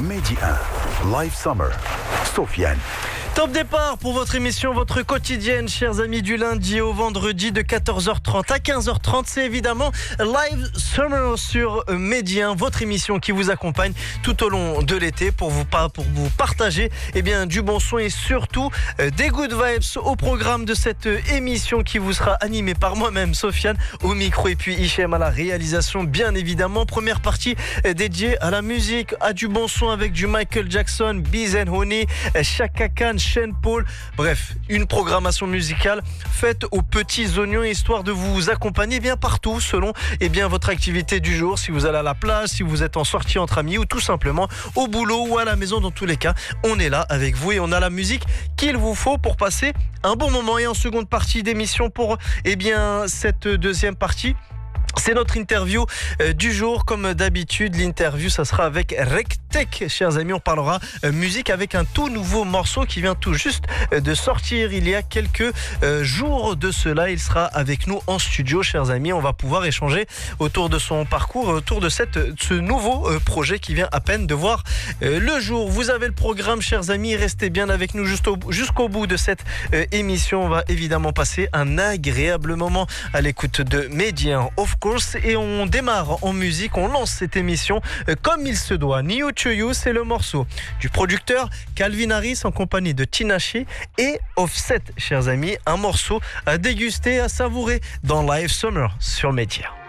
Mehdi 1, Live Summer, Sofiane. Top départ pour votre émission, votre quotidienne, chers amis, du lundi au vendredi de 14h30 à 15h30. C'est évidemment Live Summer sur Mehdi 1, votre émission qui vous accompagne tout au long de l'été pour vous partager du bon son et surtout des good vibes au programme de cette émission qui vous sera animée par moi-même, Sofiane, au micro, et puis Hichem à la réalisation, bien évidemment. Première partie dédiée à la musique, à du bon son avec du Michael Jackson, Beez & Honey, Chaka Khan, Sean Paul, bref, une programmation musicale faite aux petits oignons, histoire de vous accompagner bien partout selon votre activité du jour. Si vous allez à la plage, si vous êtes en sortie entre amis ou tout simplement au boulot ou à la maison, dans tous les cas, on est là avec vous et on a la musique qu'il vous faut pour passer un bon moment. Et en seconde partie d'émission, pour cette deuxième partie, c'est notre interview du jour. Comme d'habitude, l'interview, ça sera avec Rectech, chers amis. On parlera musique avec un tout nouveau morceau qui vient tout juste de sortir il y a quelques jours de cela. Il sera avec nous en studio, chers amis. On va pouvoir échanger autour de son parcours, autour de ce nouveau projet qui vient à peine de voir le jour. Vous avez le programme, chers amis. Restez bien avec nous jusqu'au bout de cette émission. On va évidemment passer un agréable moment à l'écoute de Mehdi 1, of course. Et on démarre en musique, on lance cette émission comme il se doit. New to You, c'est le morceau du producteur Calvin Harris en compagnie de Tinashe et Offset, chers amis. Un morceau à déguster, à savourer dans Live Summer sur Mehdi 1.